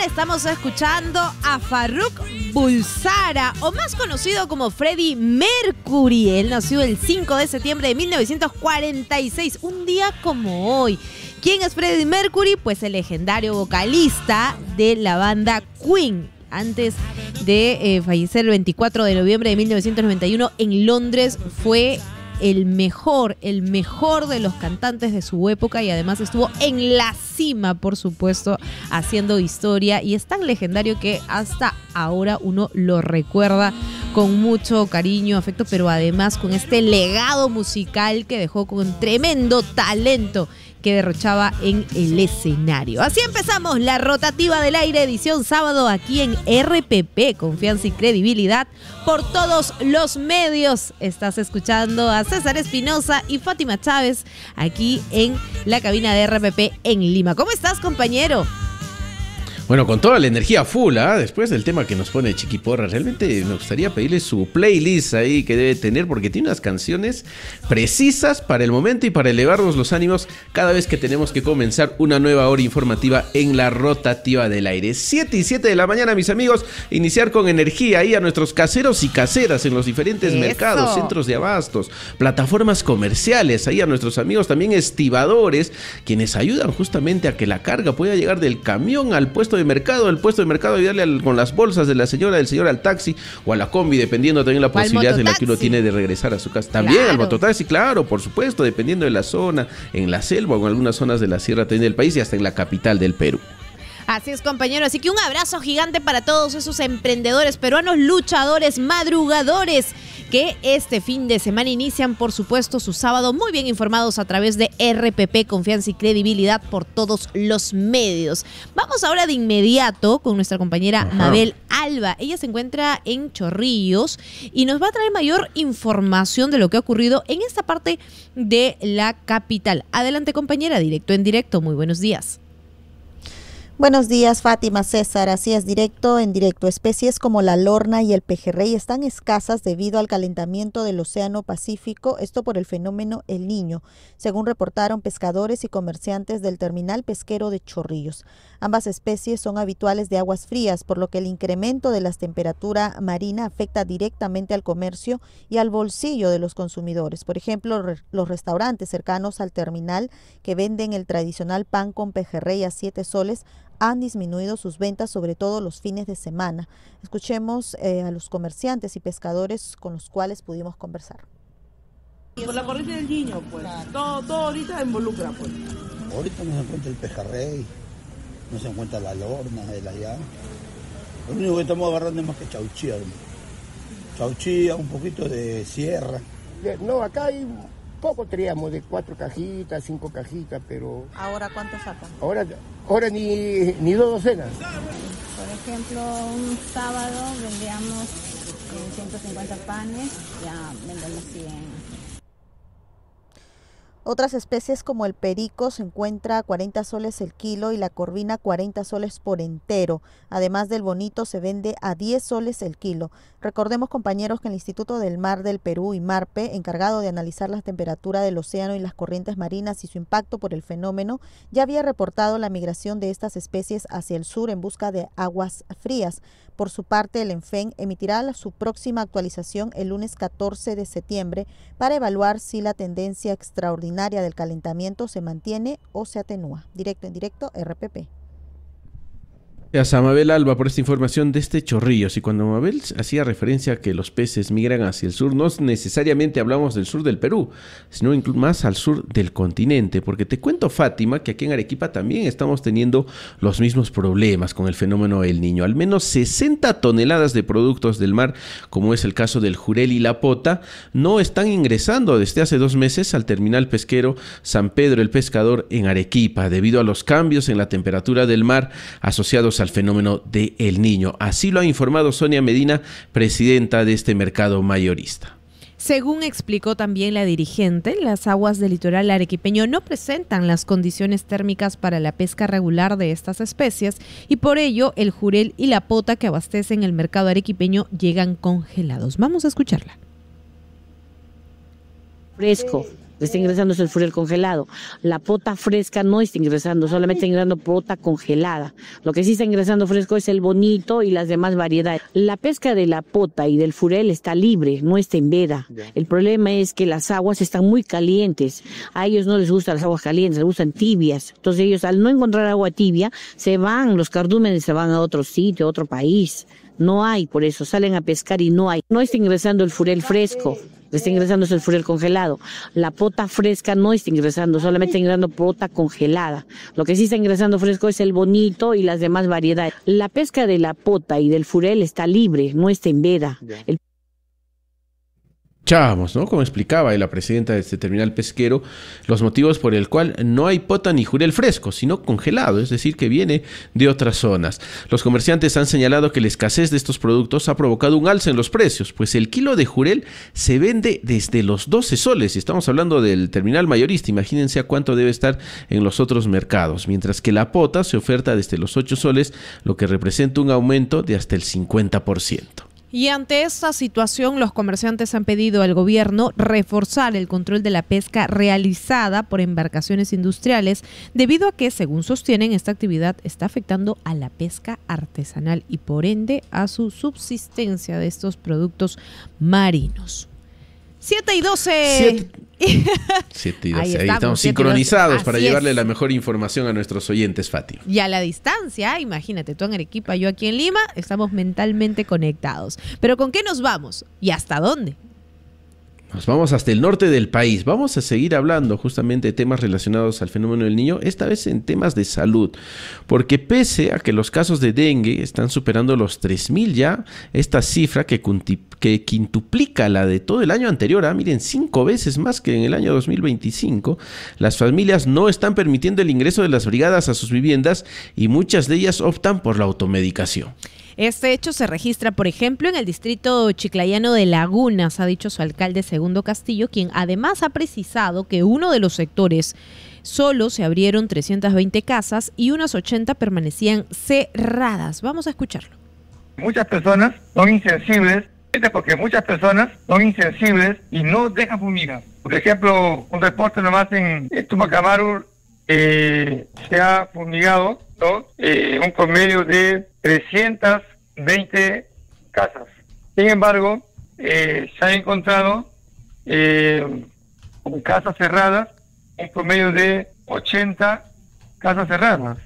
estamos escuchando a Farrokh Bulsara, o más conocido como Freddie Mercury. Él nació el 5 de septiembre de 1946, un día como hoy. ¿Quién es Freddie Mercury? Pues el legendario vocalista de la banda Queen. Antes de fallecer el 24 de noviembre de 1991 en Londres, fue el mejor de los cantantes de su época y además estuvo en la cima, por supuesto, haciendo historia, y es tan legendario que hasta ahora uno lo recuerda con mucho cariño, afecto, pero además con este legado musical que dejó con tremendo talento que derrochaba en el escenario. Así empezamos la rotativa del aire, edición sábado, aquí en RPP, confianza y credibilidad por todos los medios. Estás escuchando a César Espinosa y Fátima Chávez aquí en la cabina de RPP en Lima. ¿Cómo estás, compañero? Bueno, con toda la energía full, después del tema que nos pone Chiqui Porra, realmente me gustaría pedirle su playlist ahí que debe tener, porque tiene unas canciones precisas para el momento y para elevarnos los ánimos cada vez que tenemos que comenzar una nueva hora informativa en la rotativa del aire. 7 y 7 de la mañana, mis amigos, iniciar con energía ahí a nuestros caseros y caseras en los diferentes mercados, centros de abastos, plataformas comerciales, ahí a nuestros amigos también estibadores, quienes ayudan justamente a que la carga pueda llegar del camión al puesto de mercado, el puesto de mercado ayudarle con las bolsas de la señora, del señor al taxi o a la combi, dependiendo también la posibilidad en la que uno tiene de regresar a su casa. También al mototaxi, claro, por supuesto, dependiendo de la zona, en la selva o en algunas zonas de la sierra también del país y hasta en la capital del Perú. Así es, compañero. Así que un abrazo gigante para todos esos emprendedores peruanos, luchadores, madrugadores, que este fin de semana inician, por supuesto, su sábado muy bien informados a través de RPP, confianza y credibilidad por todos los medios. Vamos ahora de inmediato con nuestra compañera Mabel Alba. Ella se encuentra en Chorrillos y nos va a traer mayor información de lo que ha ocurrido en esta parte de la capital. Adelante, compañera, directo en directo. Muy buenos días. Buenos días, Fátima, César. Así es, directo en directo. Especies como la lorna y el pejerrey están escasas debido al calentamiento del Océano Pacífico, esto por el fenómeno El Niño, según reportaron pescadores y comerciantes del terminal pesquero de Chorrillos. Ambas especies son habituales de aguas frías, por lo que el incremento de la temperatura marina afecta directamente al comercio y al bolsillo de los consumidores. Por ejemplo, los restaurantes cercanos al terminal que venden el tradicional pan con pejerrey a 7 soles han disminuido sus ventas, sobre todo los fines de semana. Escuchemos a los comerciantes y pescadores con los cuales pudimos conversar. Por la corriente del Niño, pues. Claro. Todo ahorita involucra, pues. Ahorita no se encuentra el pejerrey, no se encuentra la lorna, el allá. Lo único que estamos agarrando es más que chauchía. Chauchía, un poquito de sierra. No, acá hay poco, teníamos de 4 cajitas, 5 cajitas, pero... ¿Ahora cuánto sacan? Ahora ni 2 docenas. Por ejemplo, un sábado vendíamos 150 panes, ya vendemos 100. Otras especies como el perico se encuentra a 40 soles el kilo y la corvina 40 soles por entero. Además del bonito se vende a 10 soles el kilo. Recordemos, compañeros, que el Instituto del Mar del Perú, IMARPE, encargado de analizar la temperatura del océano y las corrientes marinas y su impacto por el fenómeno, ya había reportado la migración de estas especies hacia el sur en busca de aguas frías. Por su parte, el ENFEN emitirá su próxima actualización el lunes 14 de septiembre para evaluar si la tendencia extraordinaria del calentamiento se mantiene o se atenúa. Directo en directo, RPP. Gracias a Mabel Alba por esta información de este Chorrillos. Y cuando Mabel hacía referencia a que los peces migran hacia el sur, no necesariamente hablamos del sur del Perú, sino más al sur del continente, porque te cuento, Fátima, que aquí en Arequipa también estamos teniendo los mismos problemas con el fenómeno El Niño. Al menos 60 toneladas de productos del mar, como es el caso del jurel y la pota, no están ingresando desde hace 2 meses al terminal pesquero San Pedro el Pescador en Arequipa, debido a los cambios en la temperatura del mar asociados al fenómeno de El Niño. Así lo ha informado Sonia Medina, presidenta de este mercado mayorista. Según explicó también la dirigente, las aguas del litoral arequipeño no presentan las condiciones térmicas para la pesca regular de estas especies y por ello el jurel y la pota que abastecen el mercado arequipeño llegan congelados. Vamos a escucharla. Fresco, Está ingresando es el furel congelado. La pota fresca no está ingresando, solamente está ingresando pota congelada. Lo que sí está ingresando fresco es el bonito y las demás variedades. La pesca de la pota y del furel está libre, no está en veda. El problema es que las aguas están muy calientes. A ellos no les gustan las aguas calientes, les gustan tibias. Entonces ellos, al no encontrar agua tibia, se van, los cardúmenes se van a otro sitio, a otro país. No hay, por eso salen a pescar y no hay. No está ingresando el furel fresco, está ingresando es el furel congelado. La pota fresca no está ingresando, solamente está ingresando pota congelada. Lo que sí está ingresando fresco es el bonito y las demás variedades. La pesca de la pota y del furel está libre, no está en veda. Escuchábamos, ¿no? Como explicaba la presidenta de este terminal pesquero, los motivos por el cual no hay pota ni jurel fresco, sino congelado, es decir, que viene de otras zonas. Los comerciantes han señalado que la escasez de estos productos ha provocado un alza en los precios, pues el kilo de jurel se vende desde los 12 soles, y estamos hablando del terminal mayorista, imagínense a cuánto debe estar en los otros mercados, mientras que la pota se oferta desde los 8 soles, lo que representa un aumento de hasta el 50%. Y ante esta situación, los comerciantes han pedido al gobierno reforzar el control de la pesca realizada por embarcaciones industriales, debido a que, según sostienen, esta actividad está afectando a la pesca artesanal y, por ende, a su subsistencia de estos productos marinos. 7 y 12. 7 y 12. Ahí estamos sincronizados para llevarle la mejor información a nuestros oyentes, Fátima. Y a la distancia, imagínate, tú en Arequipa, yo aquí en Lima, estamos mentalmente conectados. Pero ¿con qué nos vamos? ¿Y hasta dónde? Nos vamos hasta el norte del país. Vamos a seguir hablando justamente de temas relacionados al fenómeno del niño, esta vez en temas de salud, porque pese a que los casos de dengue están superando los 3.000 ya, esta cifra que quintuplica la de todo el año anterior, miren, 5 veces más que en el año 2025, las familias no están permitiendo el ingreso de las brigadas a sus viviendas y muchas de ellas optan por la automedicación. Este hecho se registra, por ejemplo, en el distrito chiclayano de Lagunas, ha dicho su alcalde Segundo Castillo, quien además ha precisado que uno de los sectores solo se abrieron 320 casas y unas 80 permanecían cerradas. Vamos a escucharlo. Muchas personas son insensibles, porque muchas personas son insensibles y no dejan fumigar. Por ejemplo, un reporte nomás en Tupac Amaru se ha fumigado, ¿no? Un promedio de 320 casas. Sin embargo, se ha encontrado con casas cerradas, un promedio de 80 casas cerradas.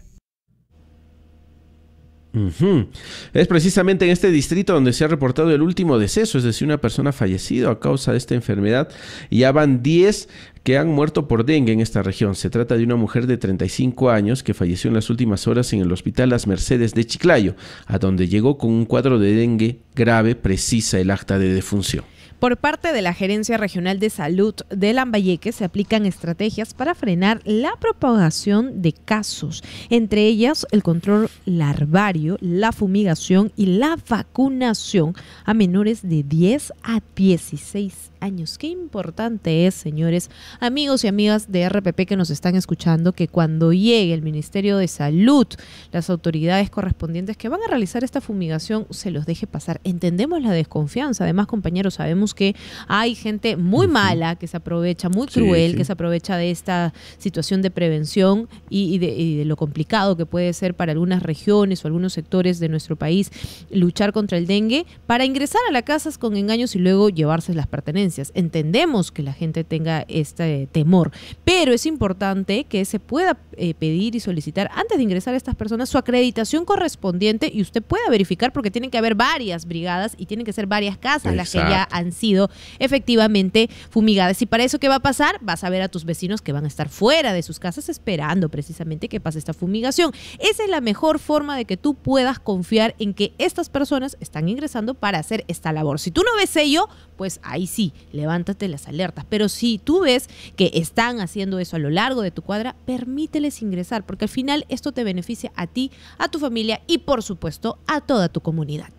Es precisamente en este distrito donde se ha reportado el último deceso, es decir, una persona fallecida a causa de esta enfermedad, y ya van 10 que han muerto por dengue en esta región. Se trata de una mujer de 35 años que falleció en las últimas horas en el Hospital Las Mercedes de Chiclayo, a donde llegó con un cuadro de dengue grave, precisa el acta de defunción. Por parte de la Gerencia Regional de Salud de Lambayeque se aplican estrategias para frenar la propagación de casos, entre ellas el control larvario, la fumigación y la vacunación a menores de 10 a 16 años. Qué importante es, señores, amigos y amigas de RPP que nos están escuchando, que cuando llegue el Ministerio de Salud, las autoridades correspondientes que van a realizar esta fumigación, se los deje pasar. Entendemos la desconfianza. Además, compañeros, sabemos que hay gente muy mala que se aprovecha, muy cruel, que se aprovecha de esta situación de prevención y de lo complicado que puede ser para algunas regiones o algunos sectores de nuestro país luchar contra el dengue para ingresar a las casas con engaños y luego llevarse las pertenencias. Entendemos que la gente tenga este temor, pero es importante que se pueda pedir y solicitar antes de ingresar a estas personas su acreditación correspondiente y usted pueda verificar, porque tienen que haber varias brigadas y tienen que ser varias casas las que ya han sido efectivamente fumigadas. Y para eso, ¿qué va a pasar? Vas a ver a tus vecinos que van a estar fuera de sus casas esperando precisamente que pase esta fumigación. Esa es la mejor forma de que tú puedas confiar en que estas personas están ingresando para hacer esta labor. Si tú no ves ello, pues ahí sí, levántate las alertas. Pero si tú ves que están haciendo eso a lo largo de tu cuadra, permíteles ingresar, porque al final esto te beneficia a ti, a tu familia y, por supuesto, a toda tu comunidad.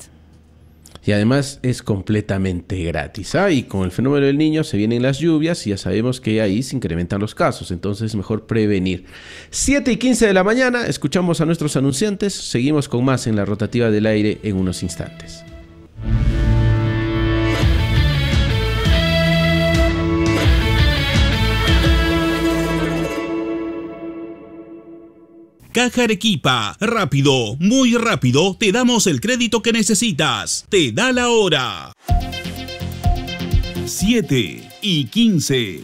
Y además es completamente gratis. Y con el fenómeno del niño se vienen las lluvias y ya sabemos que ahí se incrementan los casos, entonces es mejor prevenir. 7:15 de la mañana, escuchamos a nuestros anunciantes, seguimos con más en la rotativa del aire en unos instantes. Caja Arequipa, rápido, muy rápido, te damos el crédito que necesitas. Te da la hora. 7:15.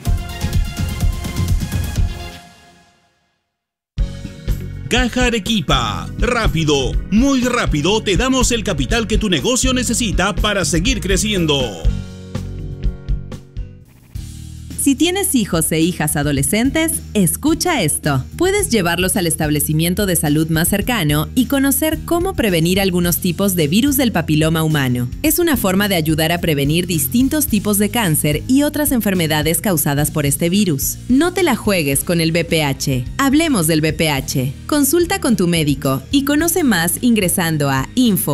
Caja Arequipa, rápido, muy rápido, te damos el capital que tu negocio necesita para seguir creciendo. Si tienes hijos e hijas adolescentes, escucha esto. Puedes llevarlos al establecimiento de salud más cercano y conocer cómo prevenir algunos tipos de virus del papiloma humano. Es una forma de ayudar a prevenir distintos tipos de cáncer y otras enfermedades causadas por este virus. No te la juegues con el VPH. Hablemos del VPH. Consulta con tu médico y conoce más ingresando a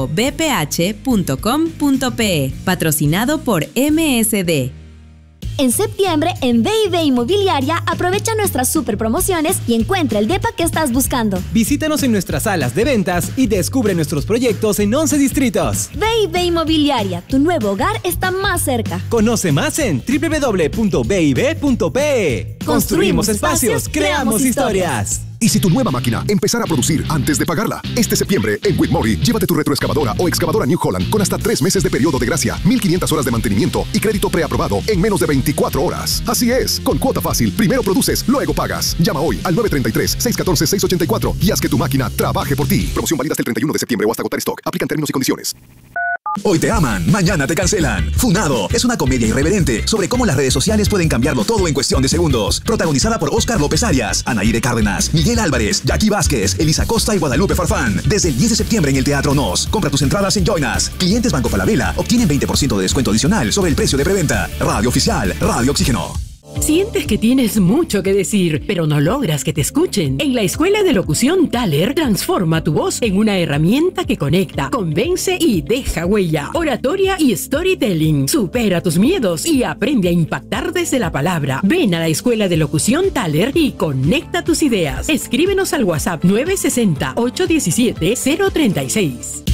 infovph.com.pe. Patrocinado por MSD. En septiembre, en B&B Inmobiliaria, aprovecha nuestras super promociones y encuentra el depa que estás buscando. Visítanos en nuestras salas de ventas y descubre nuestros proyectos en 11 distritos. B&B Inmobiliaria, tu nuevo hogar está más cerca. Conoce más en www.bib.pe. Construimos espacios, creamos historias. ¿Y si tu nueva máquina empezara a producir antes de pagarla? Este septiembre, en Whitmore, llévate tu retroexcavadora o excavadora New Holland con hasta 3 meses de periodo de gracia, 1,500 horas de mantenimiento y crédito preaprobado en menos de 24 horas. Así es, con cuota fácil, primero produces, luego pagas. Llama hoy al 933-614-684 y haz que tu máquina trabaje por ti. Promoción válida hasta el 31 de septiembre o hasta agotar stock. Aplican términos y condiciones. Hoy te aman, mañana te cancelan. Funado es una comedia irreverente sobre cómo las redes sociales pueden cambiarlo todo en cuestión de segundos. Protagonizada por Óscar López Arias, Anaíde Cárdenas, Miguel Álvarez, Jackie Vázquez, Elisa Costa y Guadalupe Farfán. Desde el 10 de septiembre en el Teatro Nos. Compra tus entradas en Joinas. Clientes Banco Falabella obtienen 20% de descuento adicional sobre el precio de preventa. Radio Oficial, Radio Oxígeno. ¿Sientes que tienes mucho que decir, pero no logras que te escuchen? En la Escuela de Locución Thaler, transforma tu voz en una herramienta que conecta, convence y deja huella. Oratoria y storytelling. Supera tus miedos y aprende a impactar desde la palabra. Ven a la Escuela de Locución Thaler y conecta tus ideas. Escríbenos al WhatsApp 960-817-036.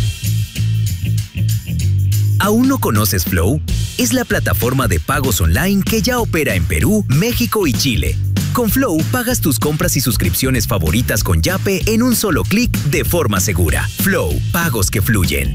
¿Aún no conoces Flow? Es la plataforma de pagos online que ya opera en Perú, México y Chile. Con Flow pagas tus compras y suscripciones favoritas con Yape en un solo clic de forma segura. Flow, pagos que fluyen.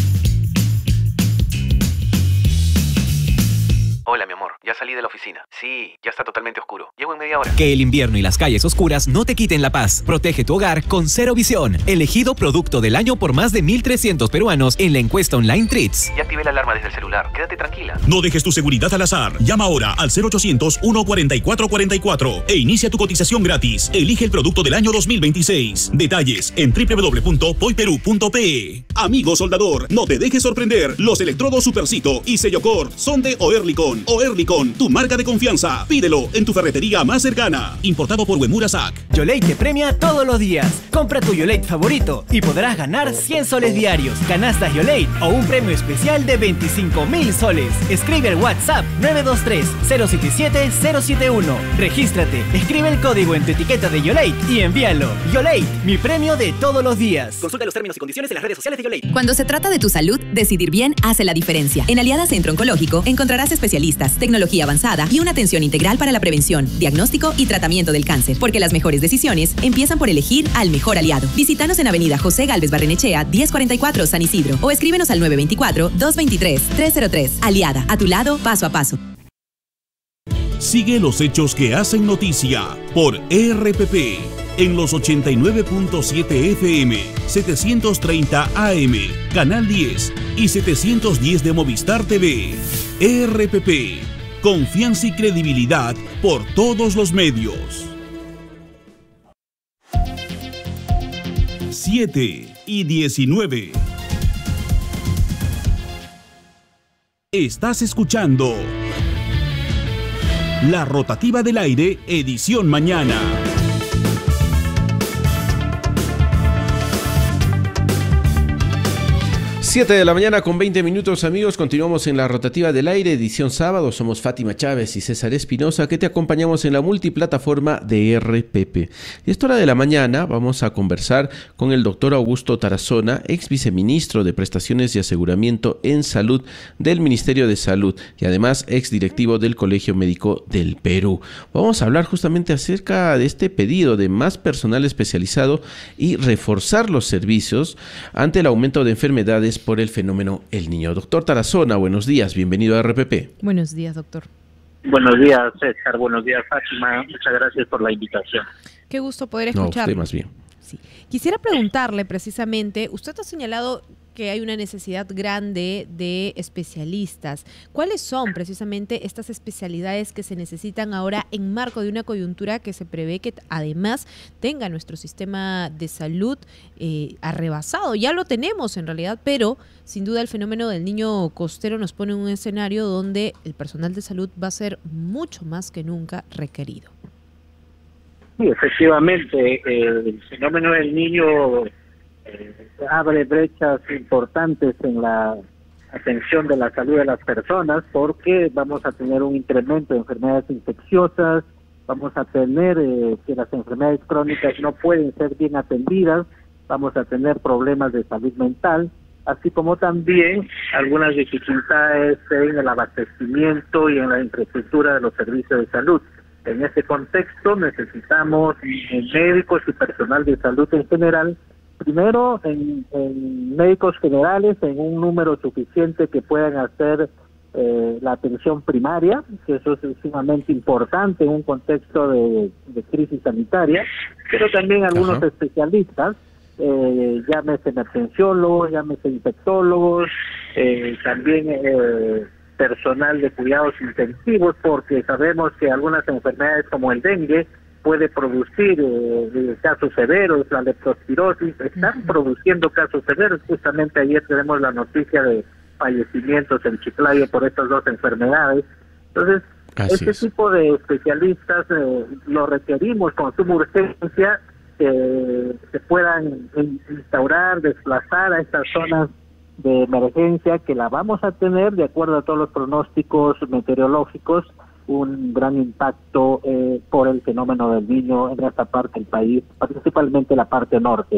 Hola, mi amor, ya salí de la oficina. Sí, ya está totalmente oscuro. Llego en media hora. Que el invierno y las calles oscuras no te quiten la paz. Protege tu hogar con Cero Visión, elegido producto del año por más de 1,300 peruanos en la encuesta online Treats. Ya activé la alarma desde el celular. Quédate tranquila. No dejes tu seguridad al azar. Llama ahora al 0800-144-44 e inicia tu cotización gratis. Elige el producto del año 2026. Detalles en www.poiperú.pe. Amigo soldador, no te dejes sorprender. Los electrodos Supercito y Sellocor son de Oerlikon. Oerlikon, tu marca de confianza. Pídelo en tu ferretería más cercana. Importado por Uemura SAC. Yolate te premia todos los días. Compra tu Yolate favorito y podrás ganar 100 soles diarios, canastas Yolate o un premio especial de 25,000 soles. Escribe el WhatsApp 923-077-071. Regístrate, escribe el código en tu etiqueta de Yolate y envíalo. Yolate, mi premio de todos los días. Consulta los términos y condiciones en las redes sociales de Yolate. Cuando se trata de tu salud, decidir bien hace la diferencia. En Aliada Centro Oncológico encontrarás especialistas, tecnología avanzada y una atención integral para la prevención, diagnóstico y tratamiento del cáncer. Porque las mejores decisiones empiezan por elegir al mejor aliado. Visítanos en Avenida José Gálvez Barrenechea, 1044 San Isidro o escríbenos al 924-223-303. Aliada, a tu lado, paso a paso. Sigue los hechos que hacen noticia por RPP en los 89.7 FM, 730 AM, Canal 10 y 710 de Movistar TV. RPP, confianza y credibilidad por todos los medios. 7:19. Estás escuchando La Rotativa del Aire, edición mañana. 7 de la mañana con 20 minutos, amigos. Continuamos en la rotativa del aire, edición sábado. Somos Fátima Chávez y César Espinosa, que te acompañamos en la multiplataforma de RPP. Y a esta hora de la mañana vamos a conversar con el doctor Augusto Tarazona, ex viceministro de Prestaciones y Aseguramiento en Salud del Ministerio de Salud y además ex directivo del Colegio Médico del Perú. Vamos a hablar justamente acerca de este pedido de más personal especializado y reforzar los servicios ante el aumento de enfermedades por el fenómeno El Niño. Doctor Tarazona, buenos días, bienvenido a RPP. Buenos días, doctor. Buenos días, César, buenos días, Fátima, muchas gracias por la invitación. Qué gusto poder escucharlo. No, usted más bien. Sí. Quisiera preguntarle precisamente, usted ha señalado que hay una necesidad grande de especialistas. ¿Cuáles son precisamente estas especialidades que se necesitan ahora en marco de una coyuntura que se prevé que además tenga nuestro sistema de salud arrebasado? Ya lo tenemos en realidad, pero sin duda el fenómeno del niño costero nos pone en un escenario donde el personal de salud va a ser mucho más que nunca requerido. Sí, efectivamente, el fenómeno del niño abre brechas importantes en la atención de la salud de las personas, porque vamos a tener un incremento de enfermedades infecciosas, vamos a tener que las enfermedades crónicas no pueden ser bien atendidas, vamos a tener problemas de salud mental, así como también algunas dificultades en el abastecimiento y en la infraestructura de los servicios de salud. En ese contexto necesitamos médicos y personal de salud en general, primero en médicos generales, en un número suficiente que puedan hacer la atención primaria, que eso es sumamente importante en un contexto de crisis sanitaria, pero también algunos especialistas, llámese emergenciólogos, llámese infectólogos, también personal de cuidados intensivos, porque sabemos que algunas enfermedades como el dengue puede producir casos severos, la leptospirosis, están produciendo casos severos. Justamente ayer tenemos la noticia de fallecimientos en Chiclayo por estas dos enfermedades. Entonces, tipo de especialistas lo requerimos con suma urgencia, que se puedan instaurar, desplazar a estas zonas de emergencia, que la vamos a tener, de acuerdo a todos los pronósticos meteorológicos, un gran impacto por el fenómeno del niño en esta parte del país, principalmente la parte norte.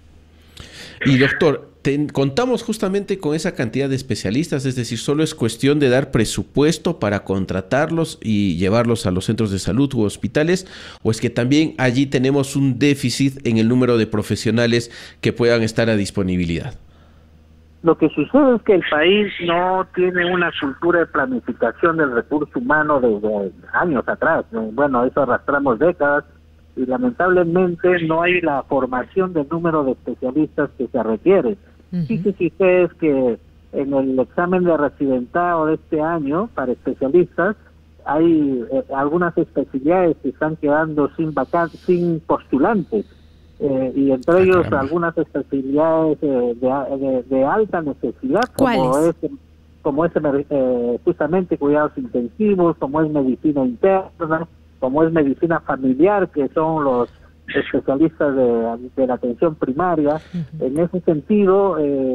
Y doctor, contamos justamente con esa cantidad de especialistas, es decir, solo es cuestión de dar presupuesto para contratarlos y llevarlos a los centros de salud u hospitales, o es que también allí tenemos un déficit en el número de profesionales que puedan estar a disponibilidad. Lo que sucede es que el país no tiene una cultura de planificación del recurso humano desde años atrás. Bueno, eso arrastramos décadas y lamentablemente no hay la formación del número de especialistas que se requiere. Fíjense ustedes que en el examen de residentado de este año para especialistas hay algunas especialidades que están quedando sin postulantes. Y entre ellos algunas especialidades de alta necesidad, como es justamente cuidados intensivos, como es medicina interna, como es medicina familiar, que son los especialistas de la atención primaria. En ese sentido,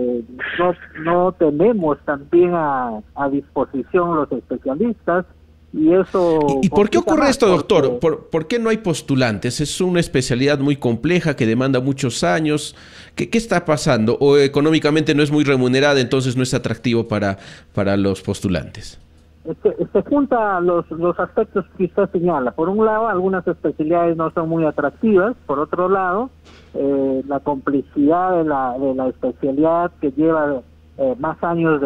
no tenemos también a disposición los especialistas. ¿Y por qué ocurre esto, doctor? ¿Por qué no hay postulantes? Es una especialidad muy compleja que demanda muchos años. ¿Qué está pasando? ¿O económicamente no es muy remunerada, entonces no es atractivo para los postulantes? Se juntan los aspectos que usted señala. Por un lado, algunas especialidades no son muy atractivas. Por otro lado, la complejidad de la especialidad que lleva más años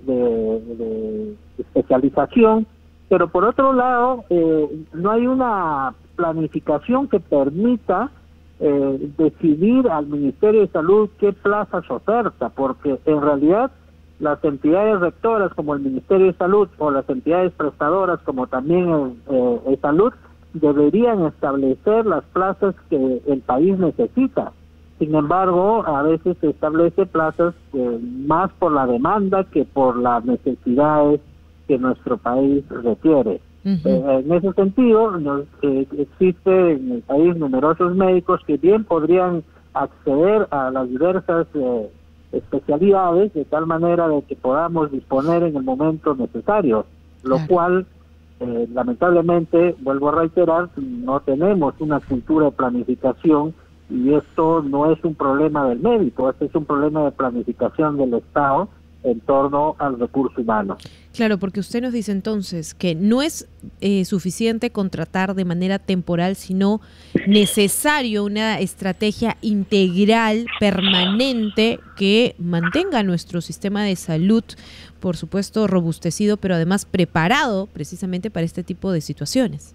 de especialización. Pero por otro lado, no hay una planificación que permita decidir al Ministerio de Salud qué plazas oferta, porque en realidad las entidades rectoras como el Ministerio de Salud o las entidades prestadoras como también el Salud deberían establecer las plazas que el país necesita. Sin embargo, a veces se establece plazas más por la demanda que por las necesidades que nuestro país requiere. En ese sentido, existen en el país numerosos médicos que bien podrían acceder a las diversas especialidades de tal manera de que podamos disponer en el momento necesario, lo cual lamentablemente, vuelvo a reiterar, no tenemos una cultura de planificación, y esto no es un problema del médico, este es un problema de planificación del Estado en torno al recurso humano. Claro, porque usted nos dice entonces que no es suficiente contratar de manera temporal, sino necesario una estrategia integral, permanente, que mantenga nuestro sistema de salud, por supuesto, robustecido, pero además preparado precisamente para este tipo de situaciones.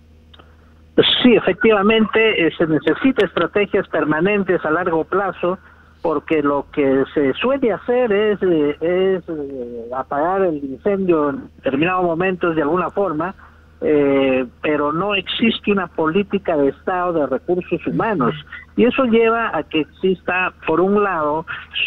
Sí, efectivamente, se necesita estrategias permanentes a largo plazo, porque lo que se suele hacer es apagar el incendio en determinados momentos de alguna forma, pero no existe una política de Estado de recursos humanos, y eso lleva a que exista, por un lado,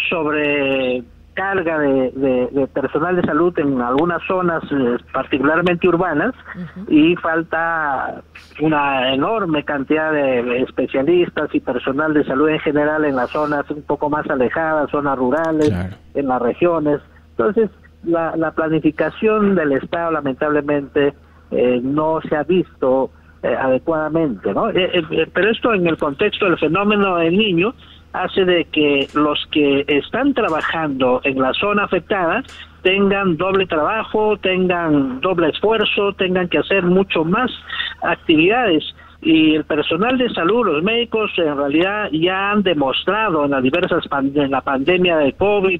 sobrecarga de personal de salud en algunas zonas particularmente urbanas, y falta una enorme cantidad de especialistas y personal de salud en general en las zonas un poco más alejadas, zonas rurales, en las regiones. Entonces, la planificación del Estado lamentablemente no se ha visto adecuadamente, ¿no? Pero esto, en el contexto del fenómeno del Niño, hace de que los que están trabajando en la zona afectada tengan doble trabajo, tengan doble esfuerzo, tengan que hacer mucho más actividades. Y el personal de salud, los médicos, en realidad ya han demostrado en las diversas en la pandemia de COVID,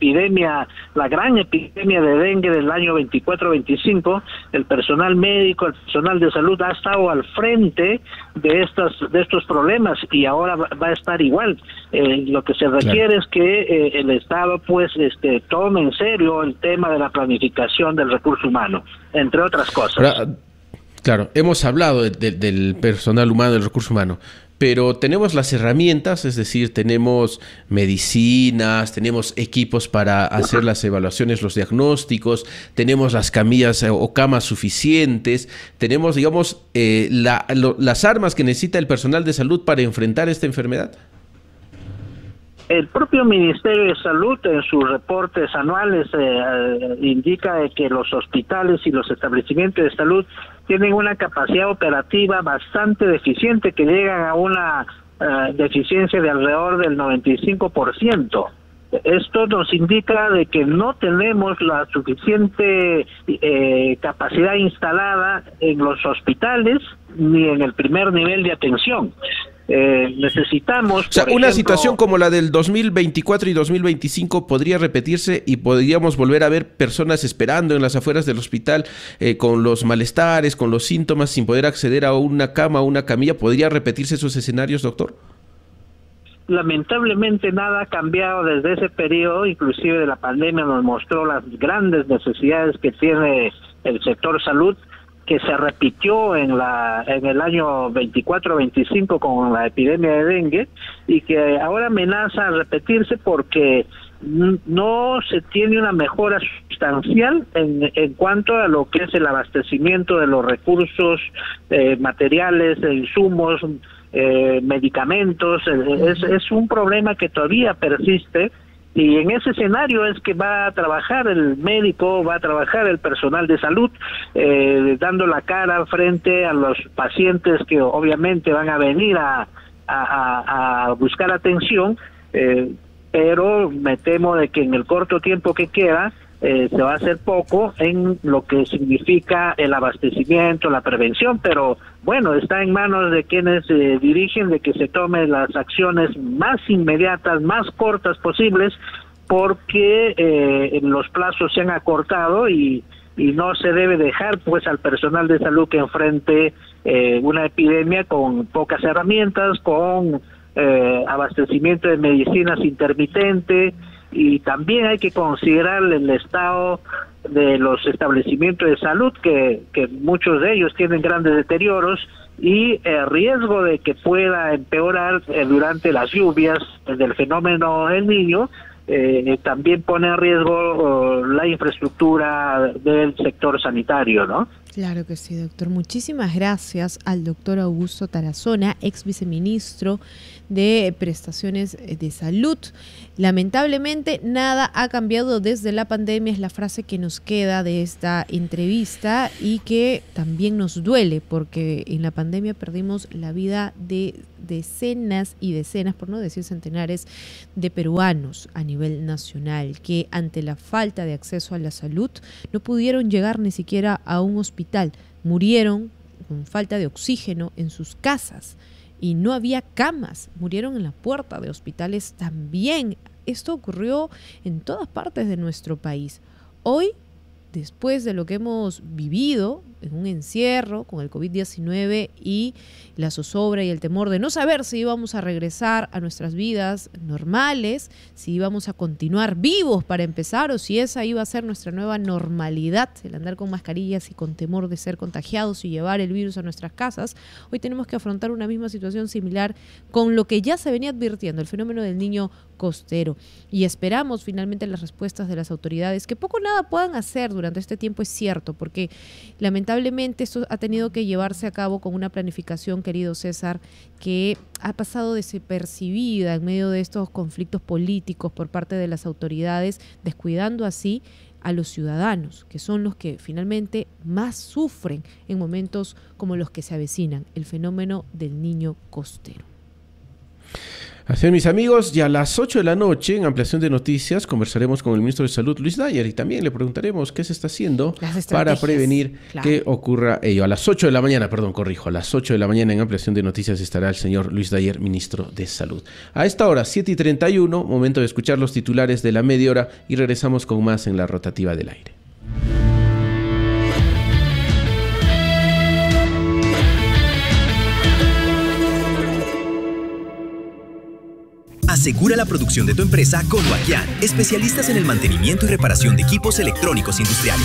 la gran epidemia de dengue del año 24-25, el personal médico, el personal de salud ha estado al frente de estos problemas, y ahora va a estar igual. Lo que se requiere es que el Estado pues tome en serio el tema de la planificación del recurso humano, entre otras cosas. Ahora, claro, hemos hablado del personal humano, del recurso humano, pero tenemos las herramientas, es decir, tenemos medicinas, tenemos equipos para hacer las evaluaciones, los diagnósticos, tenemos las camillas o camas suficientes, tenemos, digamos, las armas que necesita el personal de salud para enfrentar esta enfermedad. El propio Ministerio de Salud, en sus reportes anuales, indica de que los hospitales y los establecimientos de salud tienen una capacidad operativa bastante deficiente, que llegan a una deficiencia de alrededor del 95%. Esto nos indica de que no tenemos la suficiente capacidad instalada en los hospitales ni en el primer nivel de atención. Necesitamos, o sea, por una ejemplo, situación como la del 2024 y 2025 podría repetirse, y podríamos volver a ver personas esperando en las afueras del hospital con los malestares, con los síntomas, sin poder acceder a una cama o una camilla. ¿Podría repetirse esos escenarios, doctor? Lamentablemente nada ha cambiado desde ese periodo. Inclusive de la pandemia nos mostró las grandes necesidades que tiene el sector salud, que se repitió en el año 24-25 con la epidemia de dengue, y que ahora amenaza a repetirse porque no se tiene una mejora sustancial en cuanto a lo que es el abastecimiento de los recursos materiales, de insumos, medicamentos. Es un problema que todavía persiste. Y en ese escenario es que va a trabajar el médico, va a trabajar el personal de salud, dando la cara frente a los pacientes que obviamente van a venir a buscar atención, pero me temo de que en el corto tiempo que queda se va a hacer poco en lo que significa el abastecimiento, la prevención, pero bueno, está en manos de quienes dirigen de que se tomen las acciones más inmediatas, más cortas posibles, porque los plazos se han acortado y no se debe dejar pues al personal de salud que enfrente una epidemia con pocas herramientas, con abastecimiento de medicinas intermitente. Y también hay que considerar el estado de los establecimientos de salud, que muchos de ellos tienen grandes deterioros, y el riesgo de que pueda empeorar durante las lluvias del fenómeno del Niño. También pone en riesgo la infraestructura del sector sanitario, ¿no? Claro que sí, doctor. Muchísimas gracias al doctor Augusto Tarazona, ex viceministro de Prestaciones de Salud. Lamentablemente, nada ha cambiado desde la pandemia, es la frase que nos queda de esta entrevista y que también nos duele porque en la pandemia perdimos la vida de decenas y decenas, por no decir centenares, de peruanos a nivel nacional que ante la falta de acceso a la salud no pudieron llegar ni siquiera a un hospital, murieron con falta de oxígeno en sus casas y no había camas, murieron en la puerta de hospitales también. Esto ocurrió en todas partes de nuestro país. Hoy, después de lo que hemos vivido en un encierro con el COVID-19 y la zozobra y el temor de no saber si íbamos a regresar a nuestras vidas normales, si íbamos a continuar vivos para empezar o si esa iba a ser nuestra nueva normalidad, el andar con mascarillas y con temor de ser contagiados y llevar el virus a nuestras casas, hoy tenemos que afrontar una misma situación similar con lo que ya se venía advirtiendo, el fenómeno del niño costero. Y esperamos finalmente las respuestas de las autoridades, que poco o nada puedan hacer durante este tiempo, es cierto, porque lamentablemente esto ha tenido que llevarse a cabo con una planificación, querido César, que ha pasado desapercibida en medio de estos conflictos políticos por parte de las autoridades, descuidando así a los ciudadanos, que son los que finalmente más sufren en momentos como los que se avecinan, el fenómeno del niño costero. Así es, mis amigos, y a las 8 de la noche, en Ampliación de Noticias, conversaremos con el ministro de Salud, Luis Dyer, y también le preguntaremos qué se está haciendo para prevenir que ocurra ello. A las 8 de la mañana, a las 8 de la mañana en Ampliación de Noticias estará el señor Luis Dyer, ministro de Salud. A esta hora, 7:31, momento de escuchar los titulares de la media hora y regresamos con más en la rotativa del aire. Asegura la producción de tu empresa con Noaquian, especialistas en el mantenimiento y reparación de equipos electrónicos industriales.